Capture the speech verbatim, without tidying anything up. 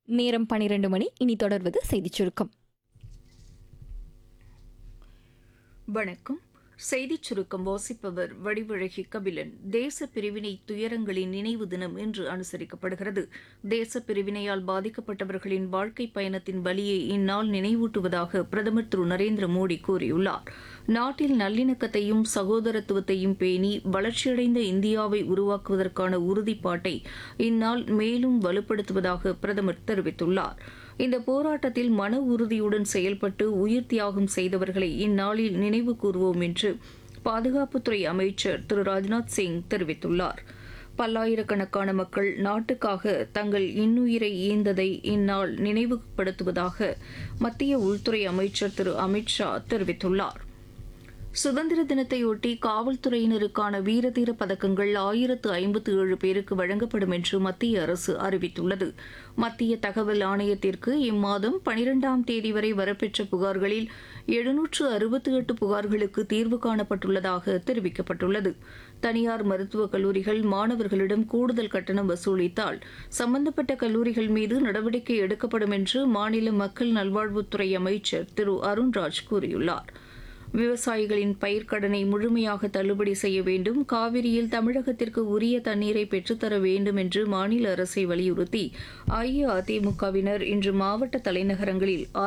நேரம் பனிரெண்டு மணி. இனி தொடர்வது செய்திச் சுருக்கம். வணக்கம். செய்திச் சுருக்கம் வாசிப்பவர் வடிவழகி கபிலன். தேச பிரிவினை துயரங்களின் நினைவு தினம் இன்று அனுசரிக்கப்படுகிறது. தேச பிரிவினையால் பாதிக்கப்பட்டவர்களின் வாழ்க்கை பயணத்தின் வலியை இந்நாள் நினைவூட்டுவதாக பிரதமர் திரு நரேந்திர மோடி கூறியுள்ளார். நாட்டில் நல்லிணக்கத்தையும் சகோதரத்துவத்தையும் பேணி வளர்ச்சியடைந்த இந்தியாவை உருவாக்குவதற்கான உறுதிப்பாட்டை இந்நாள் மேலும் வலுப்படுத்துவதாக பிரதமர் தெரிவித்துள்ளார். இந்த போராட்டத்தில் மன உறுதியுடன் செயல்பட்டு உயிர் தியாகம் செய்தவர்களை இந்நாளில் நினைவு கூறுவோம் என்று பாதுகாப்புத்துறை அமைச்சர் திரு ராஜ்நாத் சிங் தெரிவித்துள்ளார். பல்லாயிரக்கணக்கான மக்கள் நாட்டுக்காக தங்கள் இன்னுயிரை ஈந்ததை இந்நாள் நினைவுபடுத்துவதாக மத்திய உள்துறை அமைச்சர் திரு அமித் ஷா தெரிவித்துள்ளார். சுதந்திர தினத்தையொட்டி காவல்துறையினருக்கான வீரதீர பதக்கங்கள் ஆயிரத்து ஐம்பத்து ஏழு பேருக்கு வழங்கப்படும் என்று மத்திய அரசு அறிவித்துள்ளது. மத்திய தகவல் ஆணையத்திற்கு இம்மாதம் பனிரெண்டாம் தேதி வரை வரப்பெற்ற புகார்களில் எழுநூற்று அறுபத்தி எட்டு புகார்களுக்கு தீர்வு காணப்பட்டுள்ளதாக தெரிவிக்கப்பட்டுள்ளது. தனியார் மருத்துவக் கல்லூரிகள் மாணவர்களிடம் கூடுதல் கட்டணம் வசூலித்தால் சம்பந்தப்பட்ட கல்லூரிகள் மீது நடவடிக்கை எடுக்கப்படும் என்று மாநில மக்கள் நல்வாழ்வுத்துறை அமைச்சர் திரு அருண்ராஜ் கூறியுள்ளார். விவசாயிகளின் பயிர்க்கடனை முழுமையாக தள்ளுபடி செய்ய வேண்டும், காவிரியில் தமிழகத்திற்கு உரிய தண்ணீரை பெற்றுத்தர வேண்டும் என்று மாநில அரசை வலியுறுத்தி அஇஅதிமுகவினர் இன்று மாவட்ட தலைநகரங்களில்